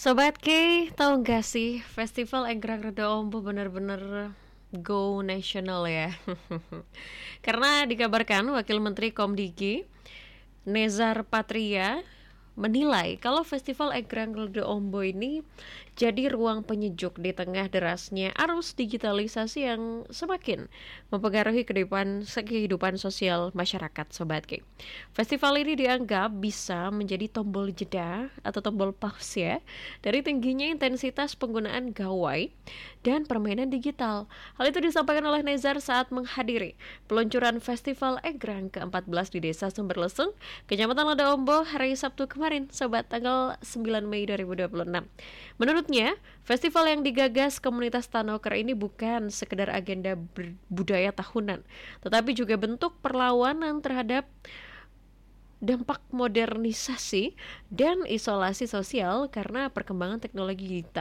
Sobat K, tahu nggak sih Festival Egrang Reda Ombo bener-bener go nasional ya. Karena dikabarkan Wakil Menteri Komdigi Nezar Patria menilai kalau Festival Egrang Reda Ombo ini jadi ruang penyejuk di tengah derasnya arus digitalisasi yang semakin mempengaruhi kehidupan sosial masyarakat Sobat K. Festival ini dianggap bisa menjadi tombol jeda atau tombol pause ya dari tingginya intensitas penggunaan gawai dan permainan digital. Hal itu disampaikan oleh Nezar saat menghadiri peluncuran Festival Egrang ke-14 di Desa Sumberlesung, Kecamatan Lada Ombo hari Sabtu kemarin, Sobat, tanggal 9 Mei 2026. Menurutnya, festival yang digagas komunitas Tanoker ini bukan sekedar agenda budaya tahunan, tetapi juga bentuk perlawanan terhadap dampak modernisasi dan isolasi sosial karena perkembangan teknologi digital.